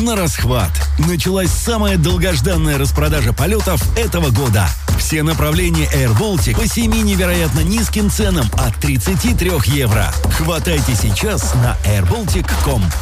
на расхват. Началась самая долгожданная распродажа полетов этого года. Все направления Air Baltic по 7 невероятно низким ценам от 33 евро. Хватайте сейчас на airbaltic.com.